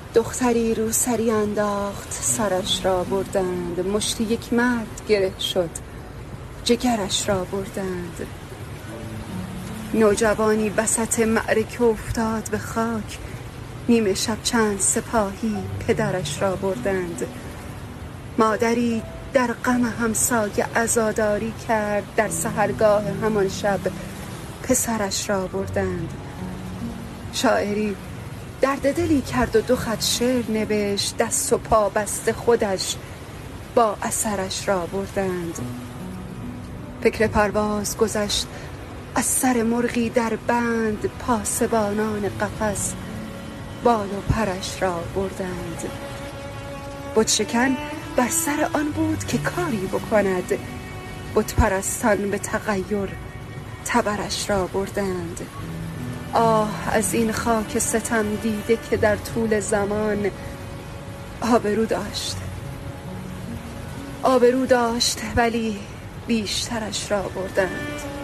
دختری رو سری انداخت، سرش را بردند. مشت یک مرد گره شد، جگرش را بردند. نوجوانی وسط معرکه افتاد به خاک، نیمه شب چند سپاهی پدرش را بردند. مادری در غم همسایه عزاداری کرد، در سحرگاه همان شب پسرش را بردند. شاعری درد دلی کرد و 2 خط شعر نوشت، دست و پا بسته خودش با اثرش را بردند. فکر پرواز گذشت از سر مرغی در بند، پاسبانان قفس بال و پرش را بردند. بت شکن بر سر آن بود که کاری بکند، بت پرستان به تغییر تبرش را بردند. آه از این خاک ستم دیده که در طول زمان آبرو داشت ولی بیشترش را بردند.